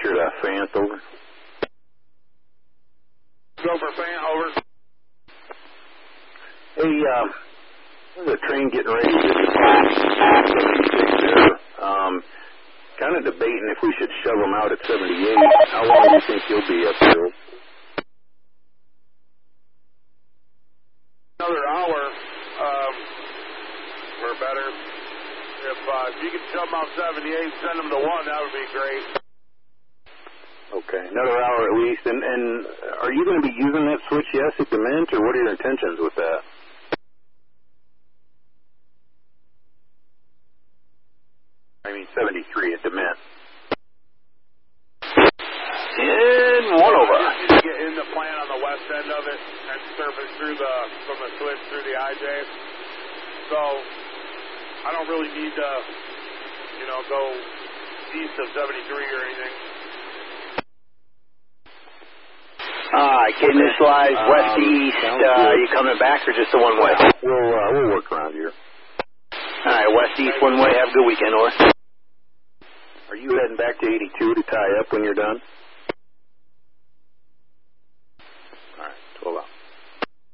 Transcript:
Roger, Fant, over. Go for Fant, over. Hey, there's a train getting ready to depart 76 there. Kind of debating if we should shove them out at 78. How long do you think you'll be up there? Another hour, or better. If you could shove them out 78, send them to 1, that would be great. Okay, another hour at least. And are you going to be using that switch yes at Dement, or what are your intentions with that? I mean 73 at Dement. And 1 over. I just need to get in the plant on the west end of it and surface through from the switch through the IJ. So I don't really need to, go east of 73 or anything. Getting this live west to east. You coming back or just the one way? We'll work around here. All right, west east one way. Have a good weekend, or. Are you heading back to 82 to tie up when you're done?